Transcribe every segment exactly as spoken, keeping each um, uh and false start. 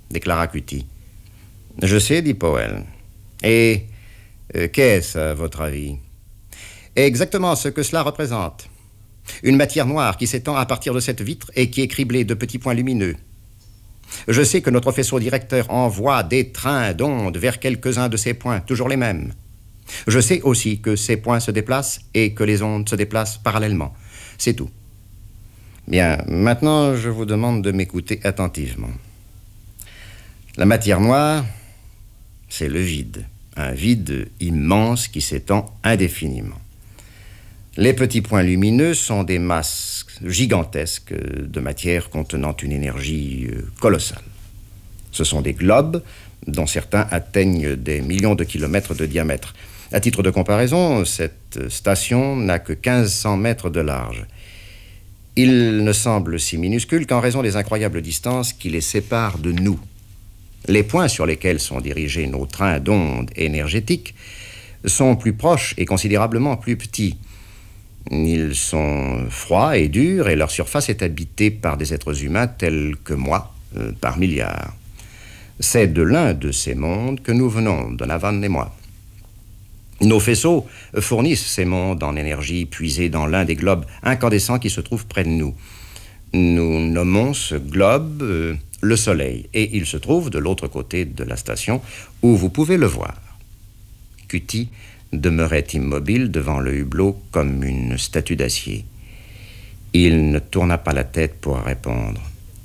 déclara Cutty. Je sais, dit Powell. Et euh, qu'est-ce, à votre avis? Exactement ce que cela représente. Une matière noire qui s'étend à partir de cette vitre et qui est criblée de petits points lumineux. Je sais que notre faisceau directeur envoie des trains d'ondes vers quelques-uns de ces points, toujours les mêmes. Je sais aussi que ces points se déplacent et que les ondes se déplacent parallèlement. C'est tout. Bien, maintenant, je vous demande de m'écouter attentivement. La matière noire, c'est le vide. Un vide immense qui s'étend indéfiniment. Les petits points lumineux sont des masses gigantesques de matière contenant une énergie colossale. Ce sont des globes dont certains atteignent des millions de kilomètres de diamètre. À titre de comparaison, cette station n'a que quinze cents mètres de large. Il ne semble si minuscule qu'en raison des incroyables distances qui les séparent de nous. Les points sur lesquels sont dirigés nos trains d'ondes énergétiques sont plus proches et considérablement plus petits. Ils sont froids et durs et leur surface est habitée par des êtres humains tels que moi, euh, par milliards. C'est de l'un de ces mondes que nous venons, Donovan et moi. Nos faisceaux fournissent ces mondes en énergie puisée dans l'un des globes incandescents qui se trouvent près de nous. Nous nommons ce globe euh, le Soleil, et il se trouve de l'autre côté de la station où vous pouvez le voir. Cutty demeurait immobile devant le hublot comme une statue d'acier. Il ne tourna pas la tête pour répondre.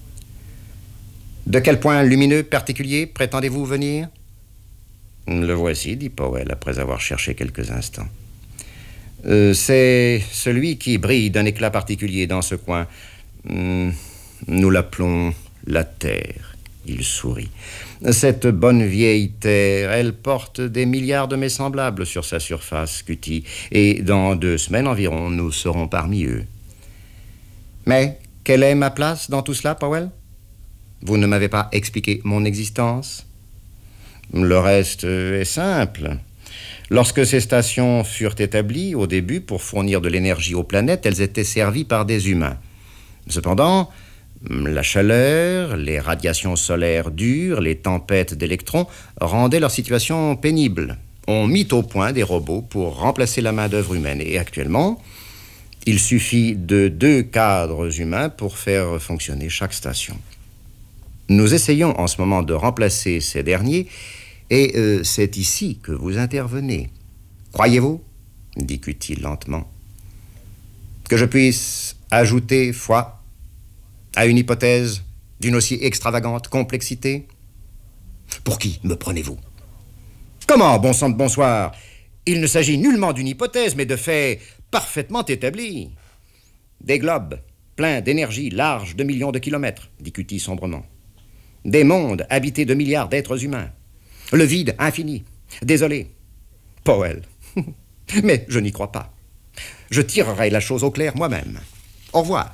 « De quel point lumineux particulier prétendez-vous venir ?» « Le voici, dit Powell, après avoir cherché quelques instants. Euh, c'est celui qui brille d'un éclat particulier dans ce coin. Hum, nous l'appelons la Terre. » Il sourit. « Cette bonne vieille Terre, elle porte des milliards de mes semblables sur sa surface, Cutty, et dans deux semaines environ, nous serons parmi eux. » Mais quelle est ma place dans tout cela, Powell? Vous ne m'avez pas expliqué mon existence? Le reste est simple. Lorsque ces stations furent établies, au début, pour fournir de l'énergie aux planètes, elles étaient servies par des humains. Cependant, la chaleur, les radiations solaires dures, les tempêtes d'électrons rendaient leur situation pénible. On mit au point des robots pour remplacer la main-d'œuvre humaine. Et actuellement, il suffit de deux cadres humains pour faire fonctionner chaque station. Nous essayons en ce moment de remplacer ces derniers, et euh, c'est ici que vous intervenez. Croyez-vous, dit Cutty lentement, que je puisse ajouter foi à une hypothèse d'une aussi extravagante complexité? Pour qui me prenez-vous? Comment, bon sang de bonsoir? Il ne s'agit nullement d'une hypothèse, mais de faits parfaitement établis. Des globes pleins d'énergie larges de millions de kilomètres, dit Cutty sombrement. Des mondes habités de milliards d'êtres humains. Le vide infini. Désolé, Powell, mais je n'y crois pas. Je tirerai la chose au clair moi-même. Au revoir.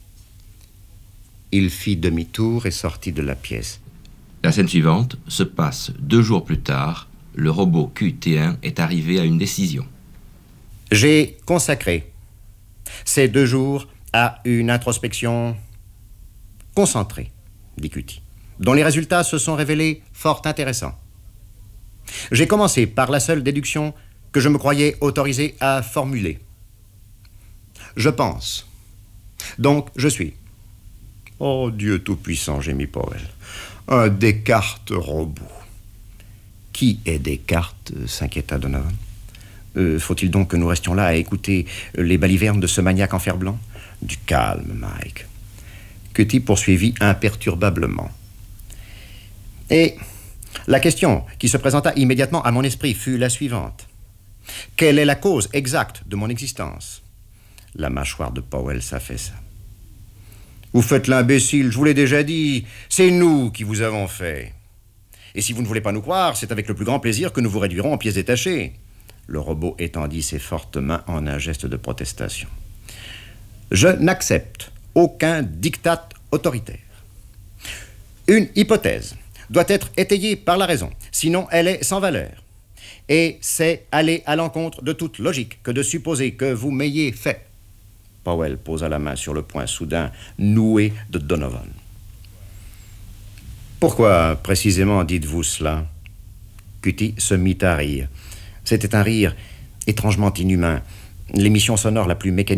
Il fit demi-tour et sortit de la pièce. La scène suivante se passe deux jours plus tard. Le robot Q T un est arrivé à une décision. J'ai consacré ces deux jours à une introspection concentrée, dit Cutty, dont les résultats se sont révélés fort intéressants. J'ai commencé par la seule déduction que je me croyais autorisé à formuler. Je pense. Donc, je suis. Oh, Dieu tout-puissant, gémit Powell. Un Descartes robot. Qui est Descartes? S'inquiéta Donovan. Euh, faut-il donc que nous restions là à écouter les balivernes de ce maniaque en fer blanc? Du calme, Mike. Cutty poursuivit imperturbablement. Et la question qui se présenta immédiatement à mon esprit fut la suivante. Quelle est la cause exacte de mon existence? La mâchoire de Powell s'affaissa. Vous faites l'imbécile, je vous l'ai déjà dit. C'est nous qui vous avons fait. Et si vous ne voulez pas nous croire, c'est avec le plus grand plaisir que nous vous réduirons en pièces détachées. Le robot étendit ses fortes mains en un geste de protestation. Je n'accepte aucun diktat autoritaire. Une hypothèse doit être étayée par la raison, sinon elle est sans valeur. Et c'est aller à l'encontre de toute logique que de supposer que vous m'ayez fait. Powell posa la main sur le poing soudain noué de Donovan. Pourquoi, précisément, dites-vous cela? Cutty se mit à rire. C'était un rire étrangement inhumain, l'émission sonore la plus mécanique